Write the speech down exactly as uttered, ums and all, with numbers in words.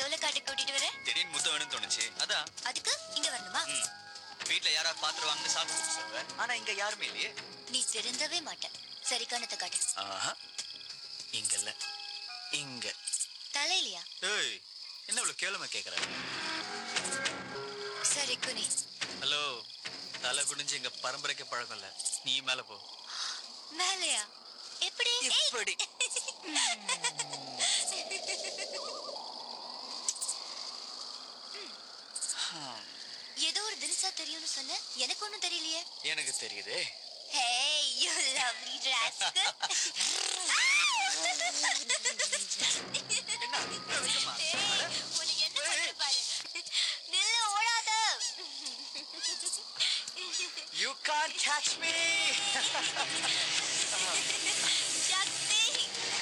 சோளக்காட்டு கூட்டிட்டு வர? திடீர்னு முத்தம் வேணும்னு தோணுச்சு, அதான். அதுக்கு இங்க வரணுமா? வீட்ல யாராவது பாத்துருவாங்கன்னு சாப்பிட்டு சொல்லுவேன். ஆனா இங்க யாருமே இல்லையே. நீ திருந்தவே மாட்ட. சரி, கண்ணத்தை காட்டு. ஆஹா, இங்க இல்ல, இங்க. தலையிலையா? ஏய், என்ன இவ்வளவு கேவலமா கேக்குற? சரி, குனி. ஹலோ, தலை குனிஞ்சு எங்க பரம்பரைக்கு பழக்கம் இல்ல. நீ மேல போ. மேலையா? எப்படி? எப்படி? ஏதோ ஒரு தினசா தெரியும்னு சொன்ன, எனக்கு ஒண்ணும் தெரியலையே. எனக்கு தெரியுதே. Hey, you lovely rascal.